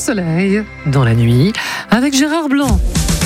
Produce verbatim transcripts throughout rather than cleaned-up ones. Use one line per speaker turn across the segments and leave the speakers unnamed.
soleil dans la nuit avec Gérard Blanc.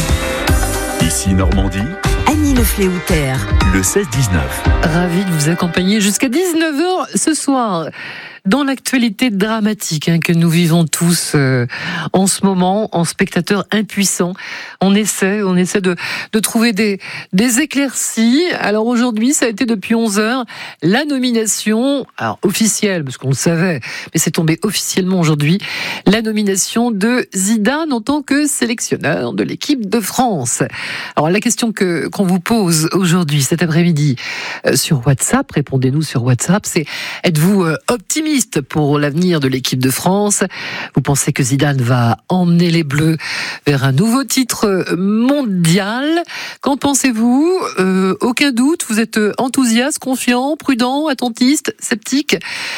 Ici Normandie,
Annie Le Fléoutère,
le seize dix-neuf.
Ravi de vous accompagner jusqu'à dix-neuf heures ce soir. Dans l'actualité dramatique hein, que nous vivons tous euh, en ce moment, en spectateurs impuissants, on essaie, on essaie de, de trouver des, des éclaircies. Alors aujourd'hui, ça a été depuis onze heures, la nomination, alors officielle, parce qu'on le savait, mais c'est tombé officiellement aujourd'hui, la nomination de Zidane en tant que sélectionneur de l'équipe de France. Alors la question que qu'on vous pose aujourd'hui, cet après-midi, euh, sur WhatsApp, répondez-nous sur WhatsApp, c'est êtes-vous euh, optimiste pour l'avenir de l'équipe de France? Vous pensez que Zidane va emmener les Bleus vers un nouveau titre mondial? Qu'en pensez-vous? euh, Aucun doute, vous êtes enthousiaste, confiant, prudent, attentiste, sceptique?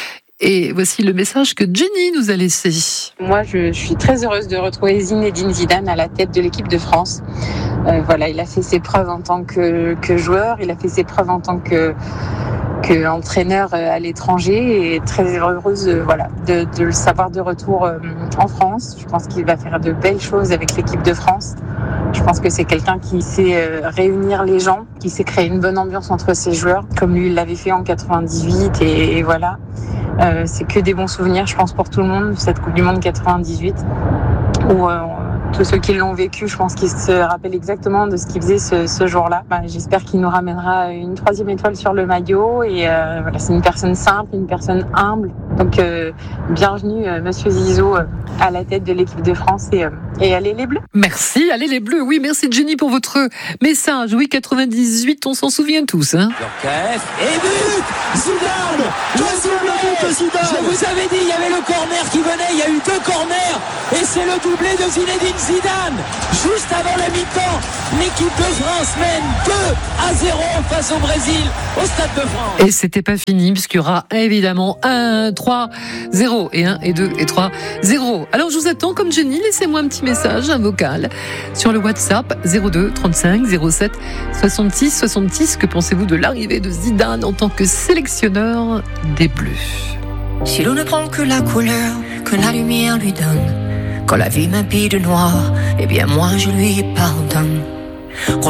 Et voici le message que Jenny nous a laissé.
Moi, je, je suis très heureuse de retrouver Zinedine Zidane à la tête de l'équipe de France. Euh, voilà, il a fait ses preuves en tant que, que joueur, il a fait ses preuves en tant que que entraîneur à l'étranger, et très heureuse voilà, de, de le savoir de retour en France. Je pense qu'il va faire de belles choses avec l'équipe de France. Je pense que c'est quelqu'un qui sait réunir les gens, qui sait créer une bonne ambiance entre ses joueurs, comme lui il l'avait fait en quatre-vingt-dix-huit, et, et voilà. Euh, c'est que des bons souvenirs, je pense, pour tout le monde, cette Coupe du Monde quatre-vingt-dix-huit, où euh, tous ceux qui l'ont vécu, je pense qu'ils se rappellent exactement de ce qu'il faisait ce, ce jour-là. Bah, j'espère qu'il nous ramènera une troisième étoile sur le maillot. Et euh, voilà, c'est une personne simple, une personne humble. Donc, euh, bienvenue, euh, Monsieur Zizou, euh, à la tête de l'équipe de France. Et, euh, et allez les Bleus.
Merci, allez les Bleus. Oui, merci Jenny pour votre message. Oui, quatre-vingt-dix-huit, on s'en souvient tous. Hein.
Et but Zidane, deuxième but Zidane. Je vous avais dit, il y avait le corner qui venait. Il y a eu deux corners. Et c'est le doublé de Zinedine Zidane. Juste avant la mi-temps, l'équipe de France mène deux à zéro face au Brésil au Stade de France.
Et c'était pas fini, puisqu'il y aura évidemment un, trois, zéro, et un, et deux, et trois, zéro. Alors je vous attends comme Jenny, laissez-moi un petit message, un vocal, sur le WhatsApp zéro deux trente-cinq zéro sept soixante-six soixante-six. Que pensez-vous de l'arrivée de Zidane en tant que sélectionneur des Bleus?
Si l'on ne prend que la couleur que la lumière lui donne, quand la vie m'habille de noir, eh bien moi je lui pardonne.